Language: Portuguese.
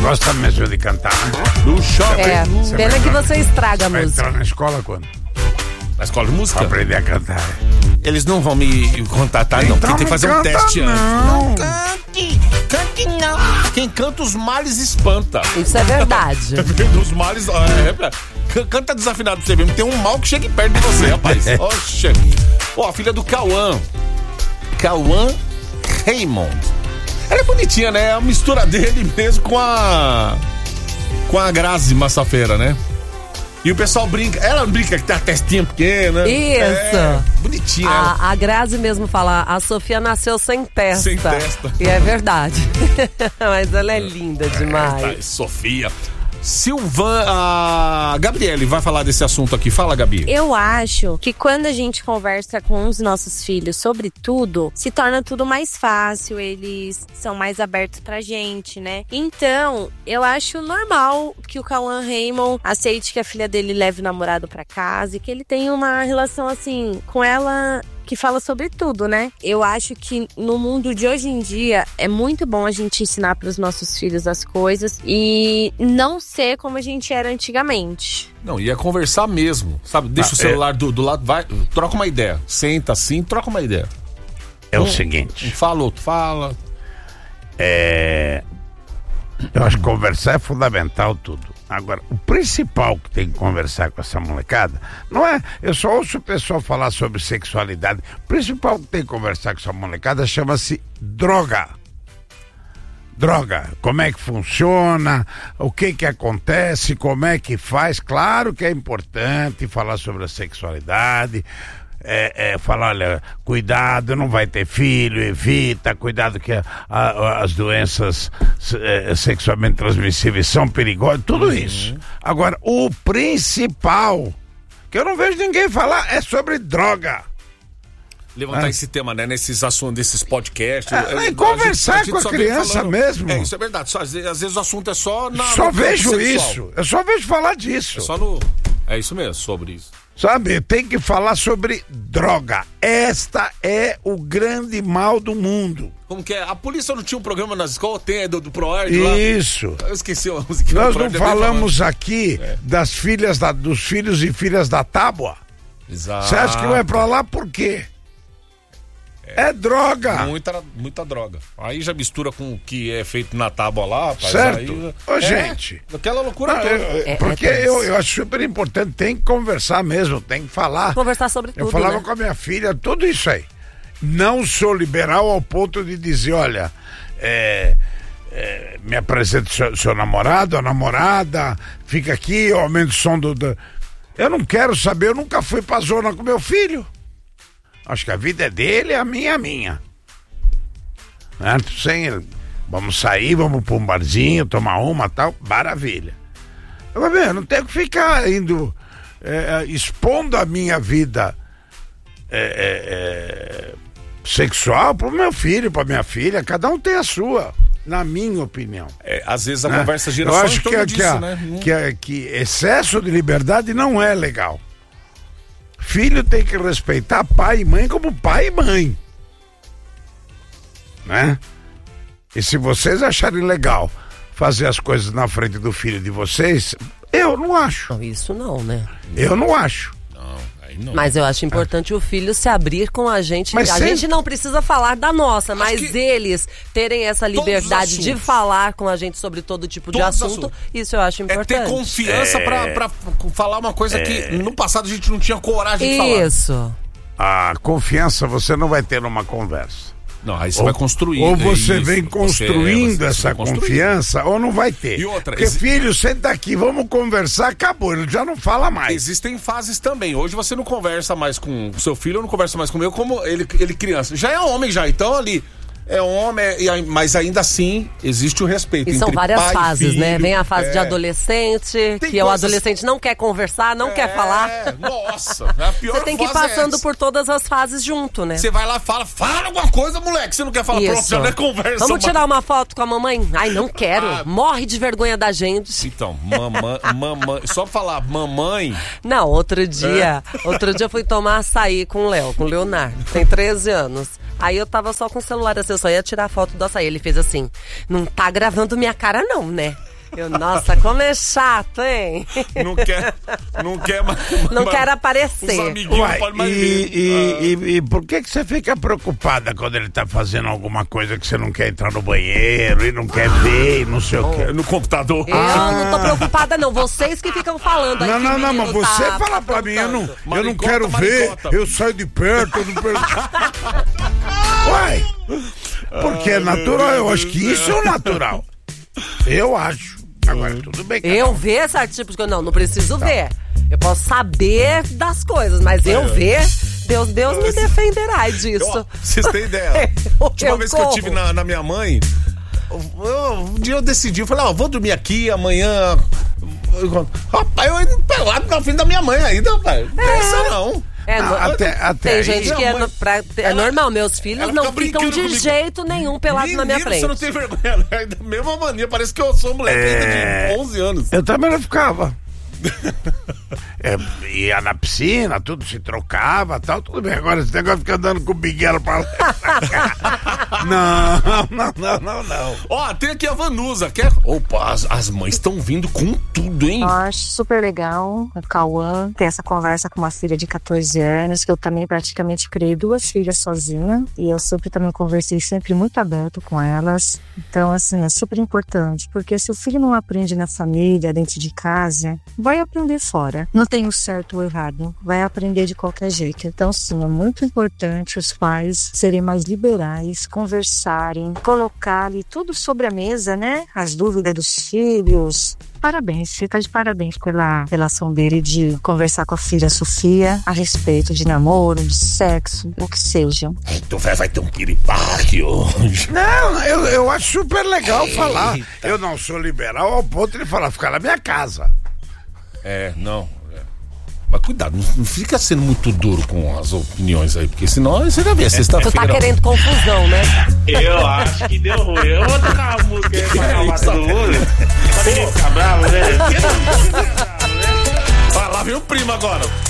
gosta mesmo de cantar, né? No shopping. Pena que você estraga a Vai música. entrar na escola quando? Na escola de Pra música? aprender a cantar. Eles não vão me contatar, não. Porque tem que fazer um teste antes. Não. Cante não. Quem canta os males espanta. Isso é verdade. Os males. Canta desafinado pra você ver. Tem um mal que chega perto de você, rapaz. Oxe. Ó, a filha do Cauã. Cauã Raymond. Ela é bonitinha, né? É a mistura dele mesmo com a Grazi Massafera, né? E o pessoal brinca. Ela brinca que tem a testinha pequena. Isso. Bonitinha. Ela. A Grazi mesmo fala, a Sofia nasceu sem testa. Sem testa. E é verdade. Mas ela é linda demais. Sofia. A Gabriele vai falar desse assunto aqui. Fala, Gabi. Eu acho que quando a gente conversa com os nossos filhos sobre tudo, se torna tudo mais fácil, eles são mais abertos pra gente, né? Então, eu acho normal que o Cauã Raymond aceite que a filha dele leve o namorado pra casa e que ele tenha uma relação assim com ela que fala sobre tudo, né? Eu acho que no mundo de hoje em dia é muito bom a gente ensinar para os nossos filhos as coisas e não ser como a gente era antigamente. Não, ia conversar mesmo, sabe? Deixa o celular do lado, vai, troca uma ideia. Senta assim, troca uma ideia. É o seguinte. Um fala, outro fala. Eu acho que conversar é fundamental tudo. Agora, o principal que tem que conversar com essa molecada não é... Eu só ouço o pessoal falar sobre sexualidade. O principal que tem que conversar com essa molecada chama-se droga. Droga. Como é que funciona, o que que acontece, como é que faz. Claro que é importante falar sobre a sexualidade... falar, olha, cuidado, não vai ter filho, evita, cuidado que as doenças sexualmente transmissíveis são perigosas, tudo isso. Agora, o principal, que eu não vejo ninguém falar, é sobre droga. Levantar esse tema, né, nesses assuntos, desses podcasts. Conversar com a criança mesmo. Isso é verdade, às vezes o assunto é só na... Só vejo isso, eu só vejo falar disso. É só no... É isso mesmo, sobre isso. Sabe, tem que falar sobre droga. Esta é o grande mal do mundo. Como que é? A polícia não tinha um programa nas escolas? Tem, do ProArd lá? Isso. Eu esqueci a música. Nós não falamos aqui das filhas dos filhos e filhas da tábua? Exato. Você acha que vai pra lá por quê? É droga. Muita droga. Aí já mistura com o que é feito na tábua lá, rapaz. Certo. Aí, Ô, gente. Aquela loucura toda. Porque eu acho super importante, tem que conversar mesmo, tem que falar. Conversar sobre tudo, Eu falava né? com a minha filha, tudo isso aí. Não sou liberal ao ponto de dizer, olha, me apresenta seu namorado, a namorada, fica aqui, eu aumento o som do... Eu não quero saber, eu nunca fui pra zona com meu filho. Acho que a vida é dele, a minha é minha. Né? Vamos sair, vamos pra um barzinho, tomar uma, tal, maravilha. Eu não tenho que ficar indo expondo a minha vida sexual pro meu filho, pra minha filha. Cada um tem a sua, na minha opinião. Às vezes a conversa gira só em torno disso, né? Que excesso de liberdade não é legal. Filho tem que respeitar pai e mãe como pai e mãe, né? E se vocês acharem legal fazer as coisas na frente do filho de vocês, eu não acho. Isso não, né? Eu não acho. Não. Mas eu acho importante o filho se abrir com a gente. Mas gente não precisa falar da nossa, mas que eles terem essa liberdade de falar com a gente sobre todo tipo de assunto. Isso eu acho importante. É ter confiança pra falar uma coisa que no passado a gente não tinha coragem de falar. Isso. A confiança você não vai ter numa conversa. Não, aí você vai construindo. Ou você vem construindo essa confiança, ou não vai ter. E outra, porque filho, senta aqui, vamos conversar, acabou, ele já não fala mais. Existem fases também. Hoje você não conversa mais com o seu filho, ou não conversa mais comigo, como ele criança. Já é homem já, então ali... É homem, mas ainda assim existe o respeito. E são entre várias pai, fases, filho, né? Vem a fase de adolescente, que o adolescente não quer conversar, não quer falar. Nossa, a pior você tem que ir fase passando é essa. por todas as fases junto, né? Você vai lá e fala alguma coisa, moleque. Você não quer falar, pronto, já não é conversa. Vamos tirar uma foto com a mamãe? Ai, não quero. Morre de vergonha da gente. Então, mamãe, só falar mamãe. Não, outro dia eu fui tomar açaí com o Léo, com o Leonardo, tem 13 anos. Aí eu tava só com o celular assim, eu só ia tirar a foto do açaí. Ele fez assim, não tá gravando minha cara não, né? Nossa, como é chato, hein? Não quer mais. Não quer aparecer. Os amiguinhos não podem mais ver. E por que você fica preocupada quando ele tá fazendo alguma coisa que você não quer entrar no banheiro e não quer ver e não sei o quê? No computador. Eu não tô preocupada, não. Vocês que ficam falando aí. Não, mas você fala pra mim, eu não quero ver, eu saio de perto, eu não Uai, porque é natural, eu acho que isso é o natural. Eu acho. Agora, tudo bem. Eu ver certos tipos de coisa, não preciso ver. Eu posso saber das coisas, mas eu ver, Deus me defenderá disso. Vocês têm ideia? A última vez que eu tive na minha mãe, um dia eu decidi, eu falei, vou dormir aqui, amanhã... Rapaz, eu indo pelado na frente da minha mãe ainda, rapaz. Não pensa não. Tem gente que é normal, meus filhos não ficam de jeito nenhum pelado na minha frente. Você não tem vergonha, ainda mesma mania, parece que eu sou moleque ainda de 11 anos. Eu também não ficava. Ia na piscina, tudo se trocava, tal, tudo bem. Agora esse negócio fica andando com o biguelo pra lá. Não. Ó, tem aqui a Vanusa, quer? Opa, as mães estão vindo com tudo, hein? Eu acho super legal o Cauã ter essa conversa com uma filha de 14 anos, que eu também praticamente criei 2 filhas sozinha, e eu sempre também conversei sempre muito aberto com elas. Então, assim, é super importante, porque se o filho não aprende na família, dentro de casa, vai aprender fora. Não tem o certo ou errado, vai aprender de qualquer jeito. Então, sim, é muito importante os pais serem mais liberais, conversarem, colocar ali tudo sobre a mesa, né? As dúvidas dos filhos. Parabéns, fica de parabéns pela relação dele de conversar com a filha Sofia a respeito de namoro, de sexo, o que seja. Então vai ter um piripaque hoje. Não, eu acho super legal falar. Eu não sou liberal ao ponto de falar, ficar na minha casa. Não. Mas cuidado, não fica sendo muito duro com as opiniões aí, porque senão você vai ver, sexta-feira... Tu tá querendo confusão, né? Eu acho que deu ruim. Eu vou tocar uma música aí pra acalmar todo mundo. Pra ninguém ficar bravo, né? Vai lá, vem o primo agora.